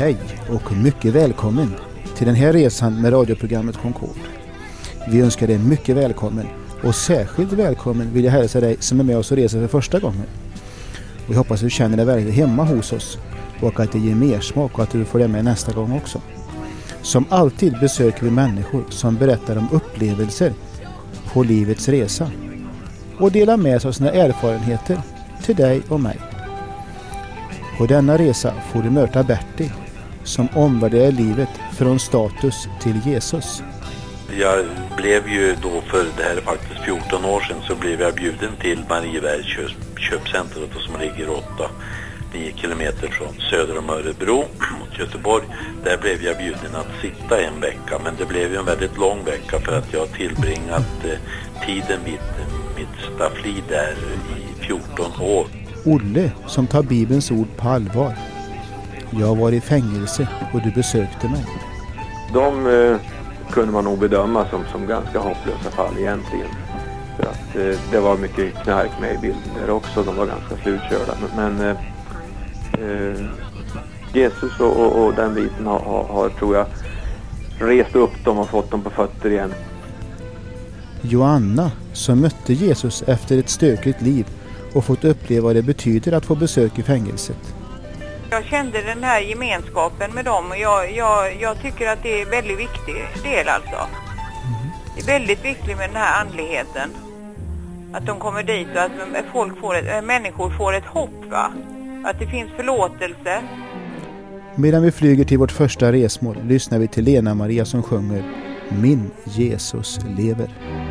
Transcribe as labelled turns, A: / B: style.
A: Hej och mycket välkommen till den här resan med radioprogrammet Concord. Vi önskar dig mycket välkommen och särskilt välkommen vill jag hälsa dig som är med oss och reser för första gången. Och jag hoppas att du känner dig verkligen hemma hos oss och att det ger mer smak och att du får det med nästa gång också. Som alltid besöker vi människor som berättar om upplevelser på livets resa och delar med sig av sina erfarenheter till dig och mig. På denna resa får du möta Bertil som omvärderar livet från status till Jesus.
B: Jag blev ju då, för det här är faktiskt 14 år sedan, så blev jag bjuden till Mariebergs köpcentret som ligger 8-9 kilometer från söder om Örebro mot Göteborg. Där blev jag bjuden att sitta en vecka, men det blev ju en väldigt lång vecka för att jag tillbringat tiden vid mitt staffli där i 14 år.
A: Olle som tar Bibelns ord på allvar. Jag var i fängelse och du besökte mig.
C: De kunde man nog bedöma som ganska hopplösa fall egentligen. För att det var mycket knark med i bilden där också. De var ganska slutkörda. Men Jesus och den biten har tror jag rest upp dem och fått dem på fötter igen.
A: Joanna som mötte Jesus efter ett stökigt liv och fått uppleva vad det betyder att få besök i fängelset.
D: Jag kände den här gemenskapen med dem och jag tycker att det är en väldigt viktig del alltså. Det är väldigt viktigt med den här andligheten. Att de kommer dit och att människor får ett hopp, va? Att det finns förlåtelse.
A: Medan vi flyger till vårt första resmål lyssnar vi till Lena Maria som sjunger Min Jesus lever.